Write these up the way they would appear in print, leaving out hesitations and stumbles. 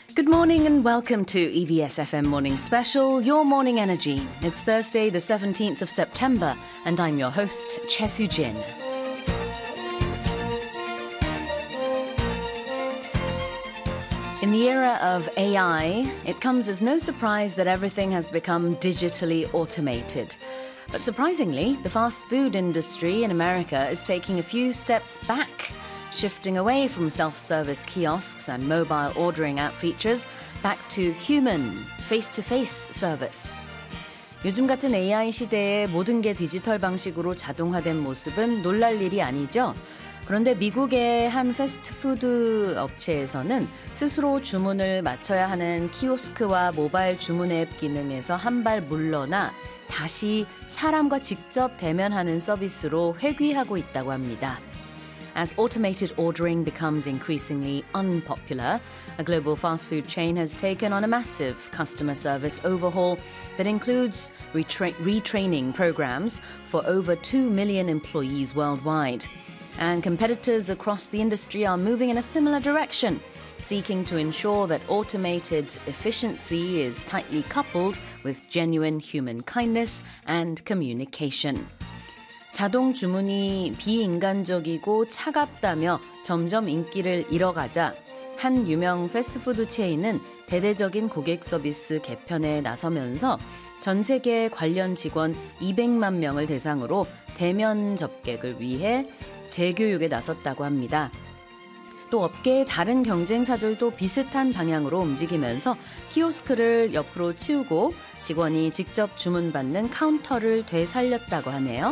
Good morning and welcome to EBS FM Morning Special, Your Morning Energy. It's Thursday, the 17th of September, and I'm your host, Choi Soo-jin. In the era of AI, it comes as no surprise that everything has become digitally automated. But surprisingly, the fast food industry in America is taking a few steps back, shifting away from self-service kiosks and mobile ordering app features back to human, face-to-face service. 요즘 같은 AI 시대에 모든 게 디지털 방식으로 자동화된 모습은 놀랄 일이 아니죠. 그런데 미국의 한 패스트푸드 업체에서는 스스로 주문을 맞춰야 하는 키오스크와 모바일 주문 앱 기능에서 한 발 물러나 다시 사람과 직접 대면하는 서비스로 회귀하고 있다고 합니다. As automated ordering becomes increasingly unpopular, a global fast food chain has taken on a massive customer service overhaul that includes retraining programs for over 2 million employees worldwide. And competitors across the industry are moving in a similar direction, seeking to ensure that automated efficiency is tightly coupled with genuine human kindness and communication. 자동 주문이 비인간적이고 차갑다며 점점 인기를 잃어가자 한 유명 패스트푸드 체인은 대대적인 고객 서비스 개편에 나서면서 전 세계 관련 직원 200만 명을 대상으로 대면 접객을 위해 재교육에 나섰다고 합니다. 또 업계의 다른 경쟁사들도 비슷한 방향으로 움직이면서 키오스크를 옆으로 치우고 직원이 직접 주문받는 카운터를 되살렸다고 하네요.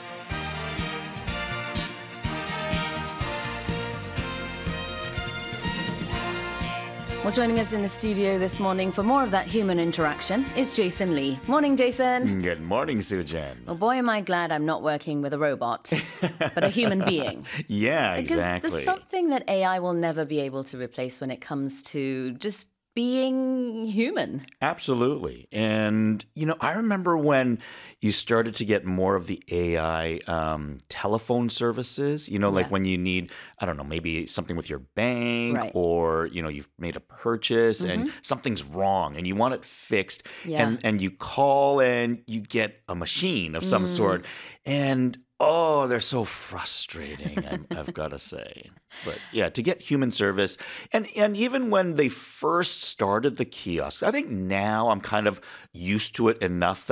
Well, joining us in the studio this morning for more of that human interaction is Jason Lee. Morning, Jason. Good morning, Soo-jin. Well, boy, am I glad I'm not working with a robot, but a human being. Yeah, because exactly. There's something that AI will never be able to replace when it comes to just being human. Absolutely. And, I remember when you started to get more of the AI telephone services, like when you need, I don't know, maybe something with your bank Right. or, you've made a purchase and something's wrong and you want it fixed. Yeah. And you call and you get a machine of some sort. And they're so frustrating, I've got to say. But yeah, to get human service. And even when they first started the kiosks, I think now I'm kind of used to it enough